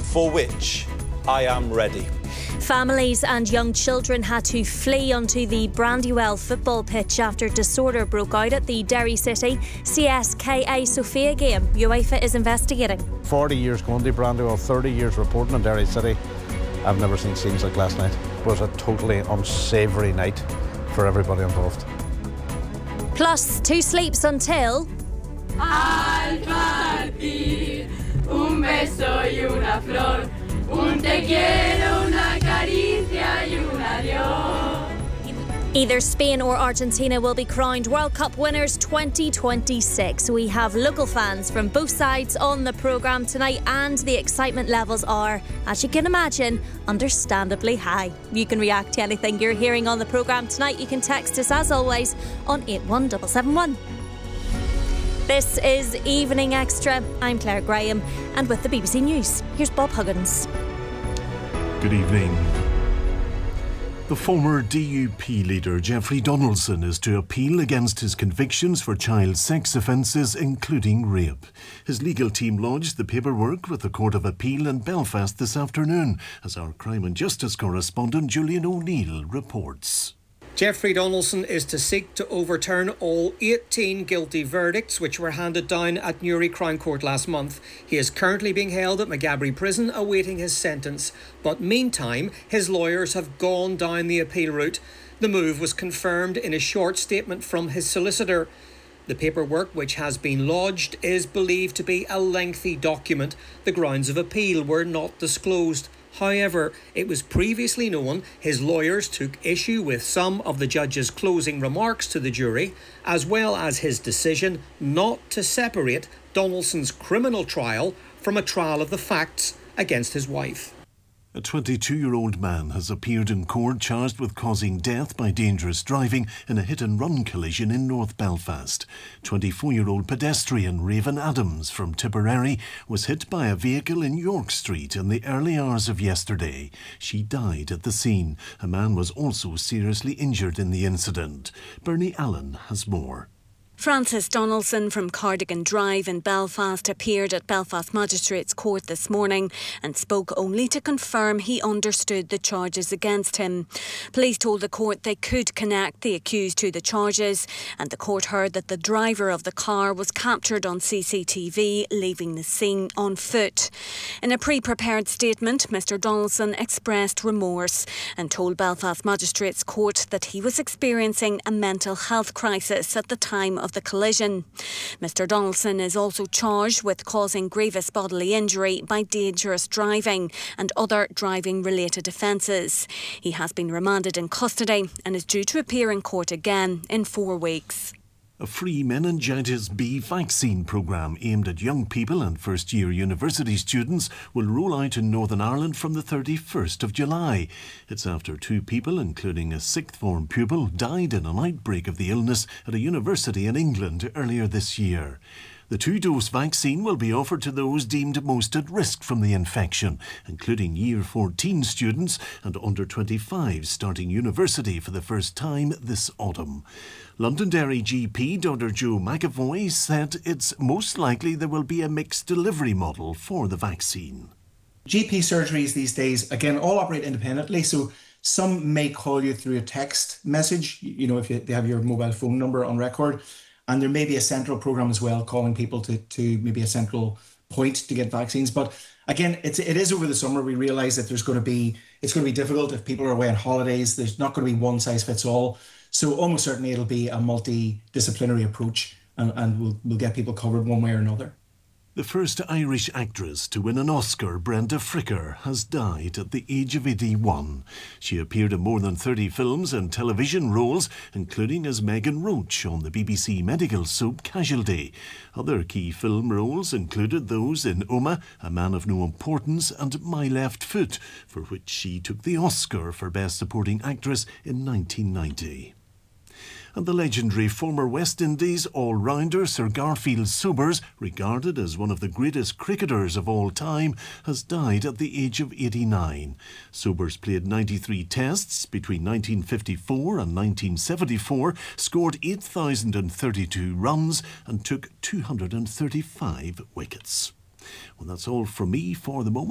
for which I am ready. Families and young children had to flee onto the Brandywell football pitch after disorder broke out at the Derry City CSKA Sofia game. UEFA is investigating. 40 years going to Brandywell, 30 years reporting on Derry City. I've never seen scenes like last night. It was a totally unsavoury night for everybody involved. Plus, 2 sleeps until... Al partir, un beso y una flor, un te quiero, una caricia y un adiós. Either Spain or Argentina will be crowned World Cup winners 2026. We have local fans from both sides on the programme tonight, and the excitement levels are, as you can imagine, understandably high. You can react to anything you're hearing on the programme tonight. You can text us as always on 81771. This is Evening Extra. I'm Claire Graham, and with the BBC News, here's Bob Huggins. Good evening. The former DUP leader Jeffrey Donaldson is to appeal against his convictions for child sex offences, including rape. His legal team lodged the paperwork with the Court of Appeal in Belfast this afternoon, as our crime and justice correspondent Julian O'Neill reports. Jeffrey Donaldson is to seek to overturn all 18 guilty verdicts which were handed down at Newry Crown Court last month. He is currently being held at Maghaberry Prison awaiting his sentence. But meantime, his lawyers have gone down the appeal route. The move was confirmed in a short statement from his solicitor. The paperwork, which has been lodged, is believed to be a lengthy document. The grounds of appeal were not disclosed. However, it was previously known his lawyers took issue with some of the judge's closing remarks to the jury, as well as his decision not to separate Donaldson's criminal trial from a trial of the facts against his wife. A 22-year-old man has appeared in court charged with causing death by dangerous driving in a hit-and-run collision in North Belfast. 24-year-old pedestrian Raven Adams from Tipperary was hit by a vehicle in York Street in the early hours of yesterday. She died at the scene. A man was also seriously injured in the incident. Bernie Allen has more. Francis Donaldson from Cardigan Drive in Belfast appeared at Belfast Magistrates Court this morning and spoke only to confirm he understood the charges against him. Police told the court they could connect the accused to the charges, and the court heard that the driver of the car was captured on CCTV leaving the scene on foot. In a pre-prepared statement, Mr Donaldson expressed remorse and told Belfast Magistrates Court that he was experiencing a mental health crisis at the time of the collision. Mr Donaldson is also charged with causing grievous bodily injury by dangerous driving and other driving-related offences. He has been remanded in custody and is due to appear in court again in 4 weeks. A free meningitis B vaccine programme aimed at young people and first-year university students will roll out in Northern Ireland from the 31st of July. It's after 2 people, including a sixth-form pupil, died in an outbreak of the illness at a university in England earlier this year. The 2-dose vaccine will be offered to those deemed most at risk from the infection, including Year 14 students and under 25 starting university for the first time this autumn. Londonderry GP Dr Joe McAvoy said it's most likely there will be a mixed delivery model for the vaccine. GP surgeries these days, again, all operate independently, so some may call you through a text message, if they have your mobile phone number on record. And there may be a central programme as well, calling people to maybe a central point to get vaccines. But again, it is over the summer. We realise that it's going to be difficult if people are away on holidays. There's not going to be one size fits all. So almost certainly it'll be a multidisciplinary approach, and we'll get people covered one way or another. The first Irish actress to win an Oscar, Brenda Fricker, has died at the age of 81. She appeared in more than 30 films and television roles, including as Megan Roach on the BBC medical soap Casualty. Other key film roles included those in Oma, A Man of No Importance, and My Left Foot, for which she took the Oscar for Best Supporting Actress in 1990. And the legendary former West Indies all-rounder Sir Garfield Sobers, regarded as one of the greatest cricketers of all time, has died at the age of 89. Sobers played 93 tests between 1954 and 1974, scored 8,032 runs and took 235 wickets. Well, that's all from me for the moment.